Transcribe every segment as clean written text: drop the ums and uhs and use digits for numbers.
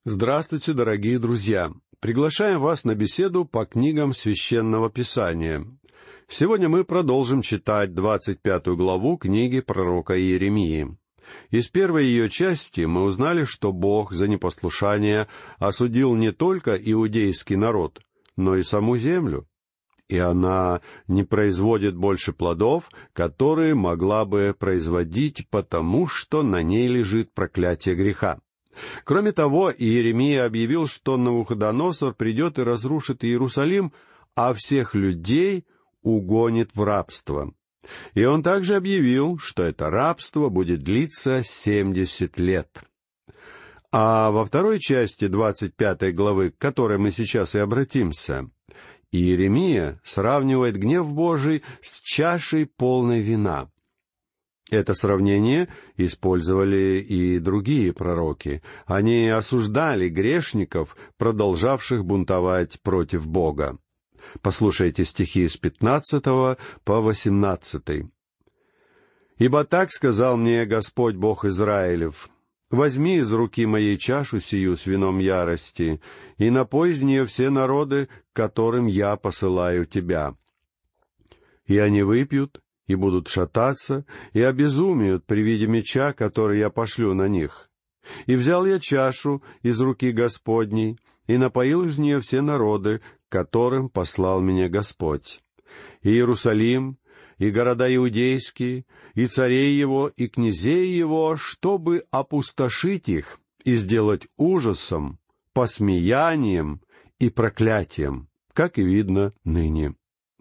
Здравствуйте, дорогие друзья! Приглашаем вас на беседу по книгам Священного Писания. Сегодня мы продолжим читать 25 главу книги пророка Иеремии. Из первой ее части мы узнали, что Бог за непослушание осудил не только иудейский народ, но и саму землю. И она не производит больше плодов, которые могла бы производить, потому что на ней лежит проклятие греха. Кроме того, Иеремия объявил, что Навуходоносор придет и разрушит Иерусалим, а всех людей угонит в рабство. И он также объявил, что это рабство будет длиться 70 лет. А во второй части 25 главы, к которой мы сейчас и обратимся, Иеремия сравнивает гнев Божий с чашей полной вина. Это сравнение использовали и другие пророки. Они осуждали грешников, продолжавших бунтовать против Бога. Послушайте стихи с 15 по 18. «Ибо так сказал мне Господь Бог Израилев: возьми из руки моей чашу сию с вином ярости, и напой из нее все народы, к которым я посылаю тебя. И они выпьют, и будут шататься, и обезумеют при виде меча, который я пошлю на них. И взял я чашу из руки Господней, и напоил из нее все народы, к которым послал меня Господь. И Иерусалим, и города иудейские, и царей его, и князей его, чтобы опустошить их и сделать ужасом, посмеянием и проклятием, как и видно ныне».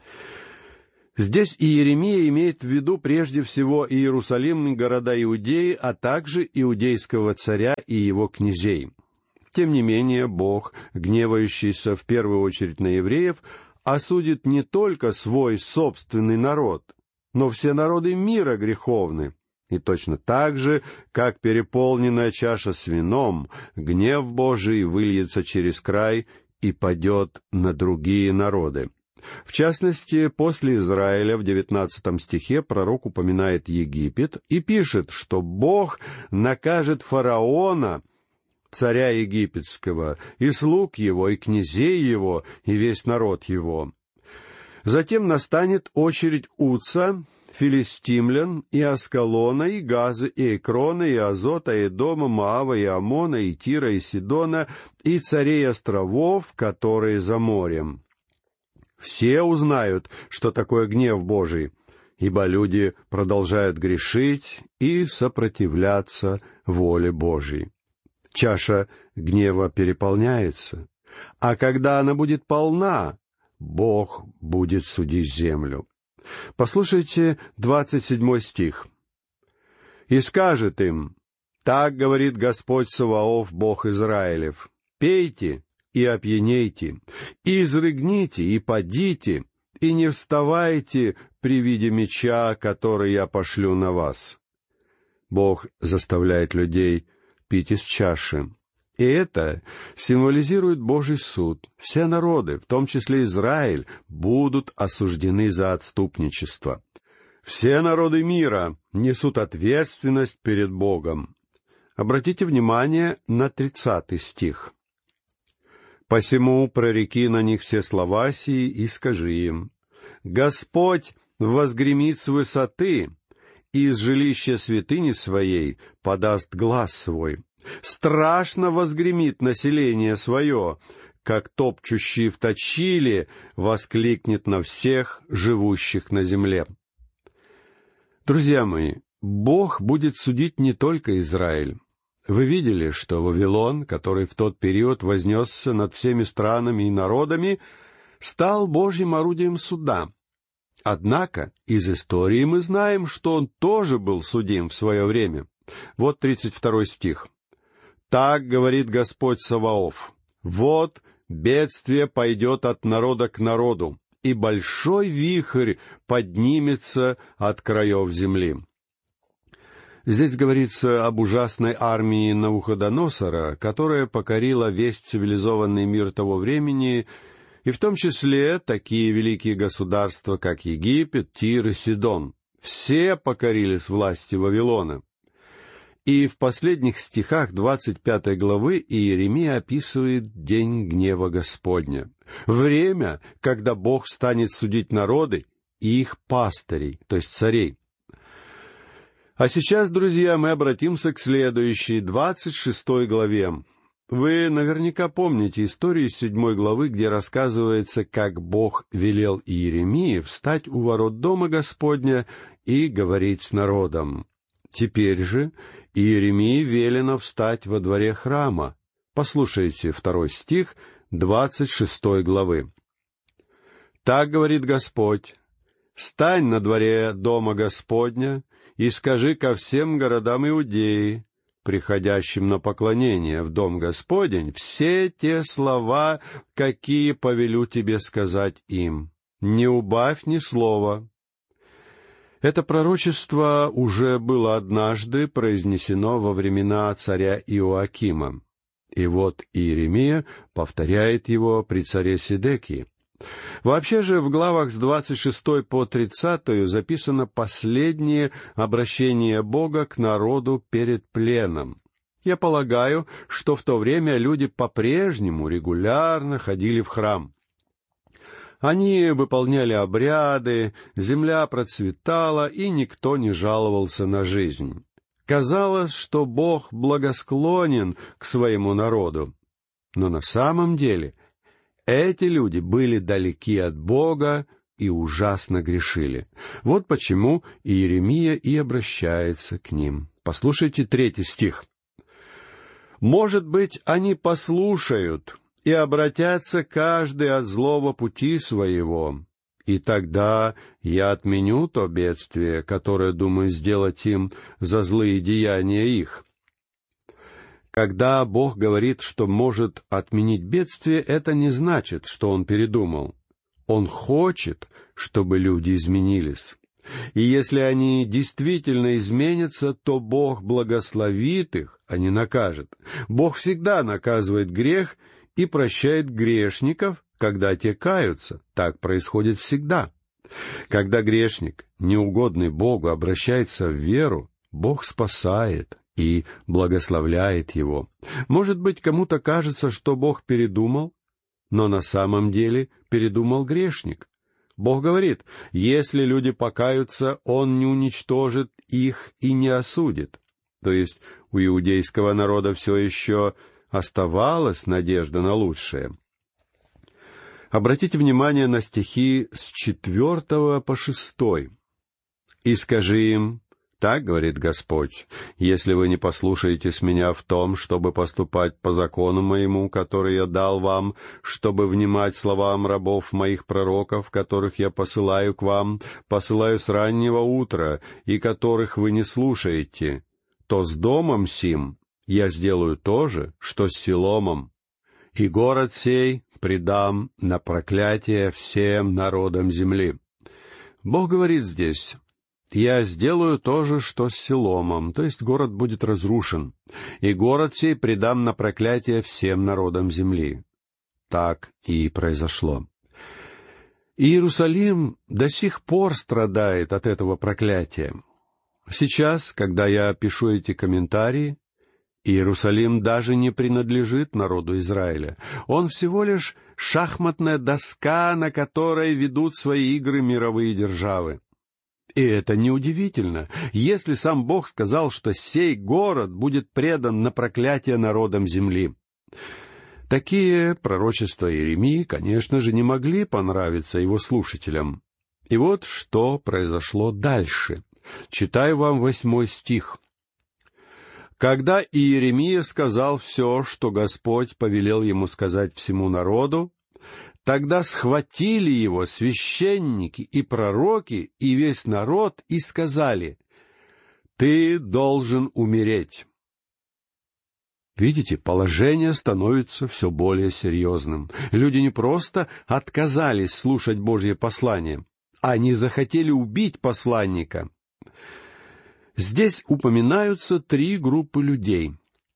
Здесь Иеремия имеет в виду прежде всего Иерусалим и города Иудеи, а также иудейского царя и его князей. Тем не менее, Бог, гневающийся в первую очередь на евреев, осудит не только свой собственный народ, но все народы мира греховны. И точно так же, как переполненная чаша с вином, гнев Божий выльется через край и падет на другие народы. В частности, после Израиля в 19 стихе пророк упоминает Египет и пишет, что Бог накажет фараона, царя египетского, и слуг его, и князей его, и весь народ его. Затем настанет очередь Уца, филистимлян, и Аскалона, и Газы, и Экрона, и Азота, и Эдома, Моава, и Амона, и Тира, и Сидона, и царей островов, которые за морем. Все узнают, что такое гнев Божий, ибо люди продолжают грешить и сопротивляться воле Божьей. Чаша гнева переполняется, а когда она будет полна, Бог будет судить землю. Послушайте 27 стих. «И скажет им: так говорит Господь Саваоф, Бог Израилев: пейте и опьянейте, и изрыгните, и падите, и не вставайте при виде меча, который я пошлю на вас». Бог заставляет людей пить из чаши. И это символизирует Божий суд. Все народы, в том числе Израиль, будут осуждены за отступничество. Все народы мира несут ответственность перед Богом. Обратите внимание на 30 стих. «Посему прореки на них все слова сии и скажи им: Господь возгремит с высоты, и из жилища святыни своей подаст глас свой. Страшно возгремит население свое, как топчущий в точиле воскликнет на всех живущих на земле». Друзья мои, Бог будет судить не только Израиль. Вы видели, что Вавилон, который в тот период вознесся над всеми странами и народами, стал Божьим орудием суда. Однако из истории мы знаем, что он тоже был судим в свое время. Вот 32 стих. «Так говорит Господь Саваоф: вот бедствие пойдет от народа к народу, и большой вихрь поднимется от краев земли». Здесь говорится об ужасной армии Навуходоносора, которая покорила весь цивилизованный мир того времени, и в том числе такие великие государства, как Египет, Тир и Сидон. Все покорились власти Вавилона. И в последних стихах 25 главы Иеремия описывает день гнева Господня. Время, когда Бог станет судить народы и их пастырей, то есть царей. А сейчас, друзья, мы обратимся к следующей, 26 главе. Вы наверняка помните историю из 7 главы, где рассказывается, как Бог велел Иеремии встать у ворот дома Господня и говорить с народом. Теперь же Иеремии велено встать во дворе храма. Послушайте 2 стих 26 главы. «Так говорит Господь: стань на дворе дома Господня и скажи ко всем городам Иудеи, приходящим на поклонение в дом Господень, все те слова, какие повелю тебе сказать им. Не убавь ни слова». Это пророчество уже было однажды произнесено во времена царя Иоакима. И вот Иеремия повторяет его при царе Седекии. Вообще же в главах с 26 по 30 записано последнее обращение Бога к народу перед пленом. Я полагаю, что в то время люди по-прежнему регулярно ходили в храм. Они выполняли обряды, земля процветала, и никто не жаловался на жизнь. Казалось, что Бог благосклонен к своему народу. Но на самом деле эти люди были далеки от Бога и ужасно грешили. Вот почему Иеремия и обращается к ним. Послушайте 3 стих. «Может быть, они послушают и обратятся каждый от злого пути своего, и тогда я отменю то бедствие, которое думаю сделать им за злые деяния их». Когда Бог говорит, что может отменить бедствие, это не значит, что Он передумал. Он хочет, чтобы люди изменились. И если они действительно изменятся, то Бог благословит их, а не накажет. Бог всегда наказывает грех и прощает грешников, когда те каются. Так происходит всегда. Когда грешник, неугодный Богу, обращается в веру, Бог спасает и благословляет его. Может быть, кому-то кажется, что Бог передумал, но на самом деле передумал грешник. Бог говорит, если люди покаются, Он не уничтожит их и не осудит. То есть у иудейского народа все еще оставалась надежда на лучшее. Обратите внимание на стихи с 4 по 6. «И скажи им, так говорит Господь, если вы не послушаетесь меня в том, чтобы поступать по закону моему, который я дал вам, чтобы внимать словам рабов моих пророков, которых я посылаю к вам, посылаю с раннего утра, и которых вы не слушаете, то с домом сим я сделаю то же, что с Силомом, и город сей предам на проклятие всем народам земли». Бог говорит здесь, «Я сделаю то же, что с Силомом», то есть город будет разрушен, «и город сей предам на проклятие всем народам земли». Так и произошло. Иерусалим до сих пор страдает от этого проклятия. Сейчас, когда я пишу эти комментарии, Иерусалим даже не принадлежит народу Израиля. Он всего лишь шахматная доска, на которой ведут свои игры мировые державы. И это неудивительно, если сам Бог сказал, что сей город будет предан на проклятие народам земли. Такие пророчества Иеремии, конечно же, не могли понравиться его слушателям. И вот что произошло дальше. Читаю вам 8 стих. «Когда Иеремия сказал все, что Господь повелел ему сказать всему народу, тогда схватили его священники и пророки и весь народ и сказали: «Ты должен умереть». Видите, положение становится все более серьезным. Люди не просто отказались слушать Божье послание, они захотели убить посланника. Здесь упоминаются 3 группы людей: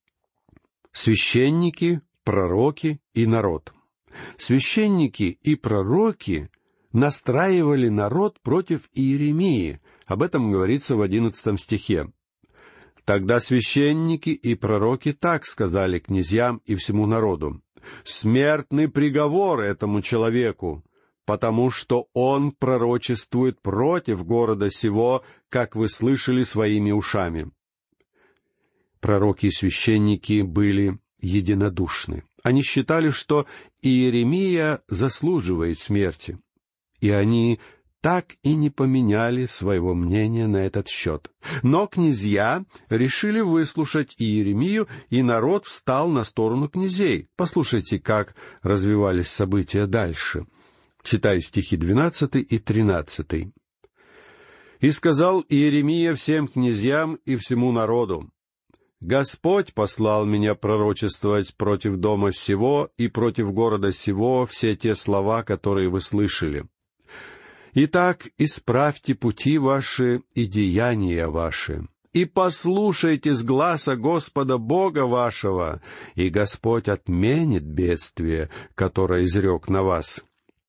священники, пророки и народ. Священники и пророки настраивали народ против Иеремии. Об этом говорится в 11 стихе. Тогда священники и пророки так сказали князьям и всему народу: «Смертный приговор этому человеку, потому что он пророчествует против города сего, как вы слышали своими ушами». Пророки и священники были единодушны. Они считали, что Иеремия заслуживает смерти, и они так и не поменяли своего мнения на этот счет. Но князья решили выслушать Иеремию, и народ встал на сторону князей. Послушайте, как развивались события дальше. Читаю стихи 12 и 13. «И сказал Иеремия всем князьям и всему народу: Господь послал меня пророчествовать против дома сего и против города сего все те слова, которые вы слышали. Итак, исправьте пути ваши и деяния ваши, и послушайте с гласа Господа Бога вашего, и Господь отменит бедствие, которое изрек на вас».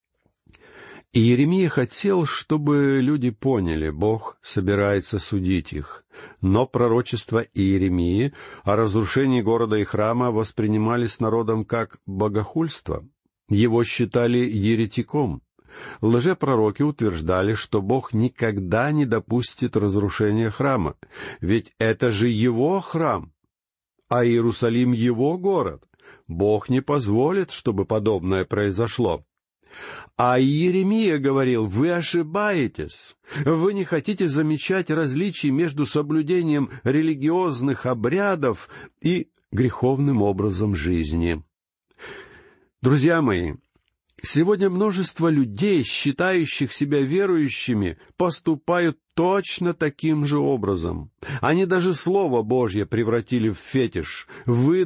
И Иеремия хотел, чтобы люди поняли, Бог собирается судить их. Но пророчества Иеремии о разрушении города и храма воспринимались народом как богохульство. Его считали еретиком. Лжепророки утверждали, что Бог никогда не допустит разрушения храма, ведь это же Его храм, а Иерусалим — Его город. Бог не позволит, чтобы подобное произошло. А Иеремия говорил: «Вы ошибаетесь. Вы не хотите замечать различий между соблюдением религиозных обрядов и греховным образом жизни». Друзья мои, сегодня множество людей, считающих себя верующими, поступают точно таким же образом. Они даже Слово Божье превратили в фетиш. Вы